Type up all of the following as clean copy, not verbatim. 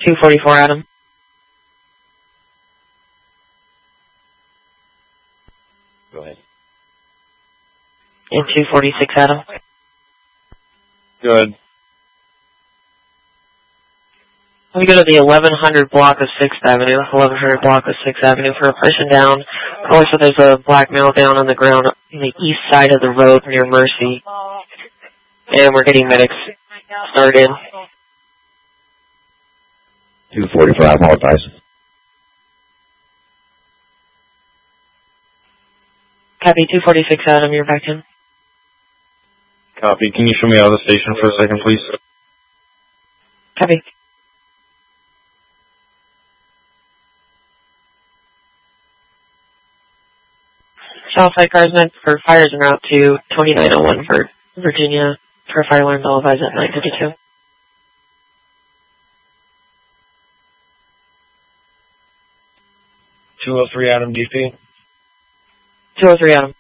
244 Adam. Go ahead. And 246 Adam. Good. Let me go to the 1100 block of 6th Avenue, 1100 block of 6th Avenue for a person down. Also, there's a black male down on the ground on the east side of the road near Mercy. And we're getting medics started. 245, more advice. Copy, 246 Adam, you're back in. Copy. Can you show me out of the station for a second, please? Copy. Southside cars meant for fires en route to 2901 for Virginia. For fire alarms, all advise at 952. 203 Adam DP. 203 Adam.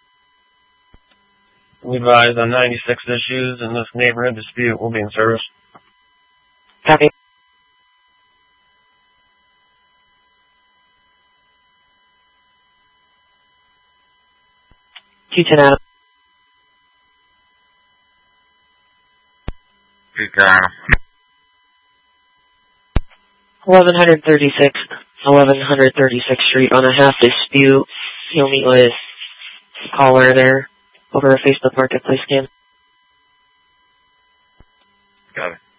We advise on 96 issues in this neighborhood dispute will be in service. Copy. Q10 Adam. Adam. 1136th Street on a half dispute. You'll meet with caller there over a Facebook Marketplace scam. Got it.